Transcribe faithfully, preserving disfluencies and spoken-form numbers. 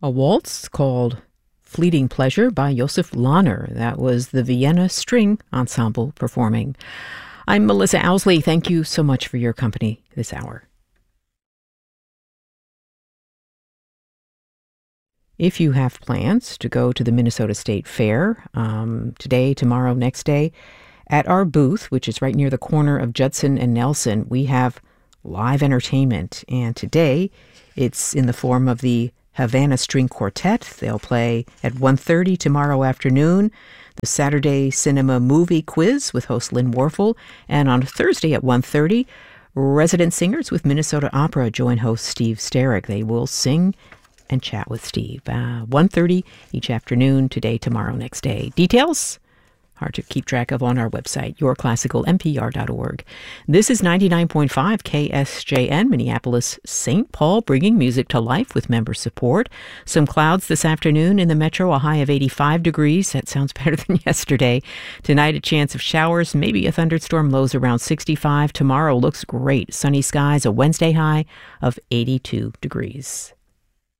A waltz called Fleeting Pleasure by Josef Lahner. That was the Vienna String Ensemble performing. I'm Melissa Owsley. Thank you so much for your company this hour. If you have plans to go to the Minnesota State Fair um, today, tomorrow, next day, at our booth, which is right near the corner of Judson and Nelson, we have live entertainment. And today, it's in the form of the Havana String Quartet. They'll play at one thirty tomorrow afternoon, the Saturday Cinema Movie Quiz with host Lynn Warfel, and on Thursday at one thirty, resident singers with Minnesota Opera join host Steve Sterrick. They will sing and chat with Steve. Uh, one thirty each afternoon, today, tomorrow, next day. Details? Hard to keep track of on our website, your classical m p r dot org. This is ninety-nine point five K S J N, Minneapolis, Saint Paul, bringing music to life with member support. Some clouds this afternoon in the metro, a high of eighty-five degrees. That sounds better than yesterday. Tonight, a chance of showers, maybe a thunderstorm, lows around sixty-five. Tomorrow looks great. Sunny skies, a Wednesday high of eighty-two degrees.